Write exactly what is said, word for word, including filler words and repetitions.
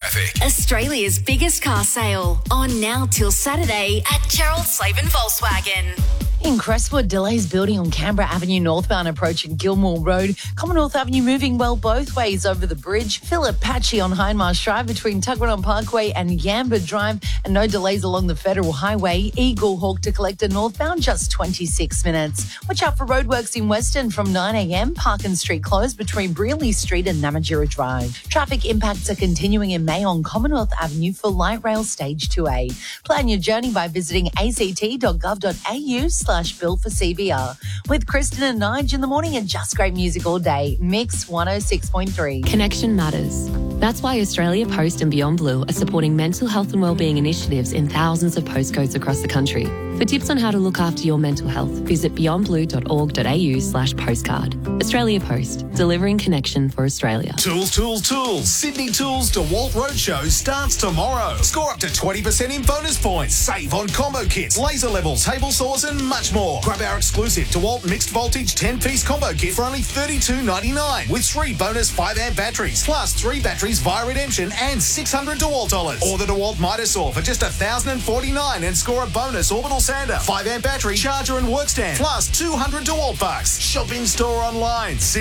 traffic. Australia's biggest car sale, on now till Saturday at Gerald Slavin Volkswagen. In Crestwood, delays building on Canberra Avenue northbound approaching Gilmore Road. Commonwealth Avenue moving well both ways over the bridge. Philip Patchy on Hindmarsh Drive between Tuggeranong Parkway and Yamba Drive. And no delays along the Federal Highway. Eagle Hawk to Collector northbound, just twenty-six minutes. Watch out for roadworks in Western from nine a m. Parkin Street closed between Brearley Street and Namatjira Drive. Traffic impacts are continuing in May on Commonwealth Avenue for light rail stage two A. Plan your journey by visiting a c t dot gov dot a u slash bill for C B R. With Kristen and Nige in the morning and just great music all day. Mix one oh six point three. Connection matters. That's why Australia Post and Beyond Blue are supporting mental health and wellbeing initiatives in thousands of postcodes across the country. For tips on how to look after your mental health, visit beyond blue dot org dot a u slash postcard. Australia Post, delivering connection for Australia. Tools, tools, tools. Sydney Tools DeWalt Roadshow starts tomorrow. Score up to twenty percent in bonus points. Save on combo kits, laser levels, table saws and much more. Grab our exclusive DeWalt mixed voltage ten-piece combo kit for only thirty-two ninety-nine with three bonus five amp batteries, plus three batteries via redemption and six hundred DeWalt dollars. Or the DeWalt Mitre Saw for just one thousand forty-nine and score a bonus orbital sander, five amp battery, charger and workstand, plus two hundred DeWalt bucks. Shop in store online.